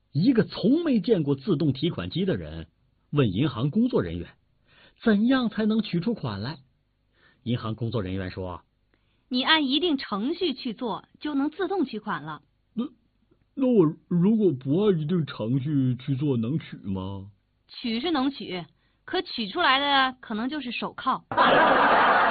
一个从没见过自动提款机的人问银行工作人员，怎样才能取出款来？银行工作人员说： 你按一定程序去做，就能自动取款了。 那我如果不按一定程序去做，能取吗？ 取是能取，可取出来的可能就是手铐。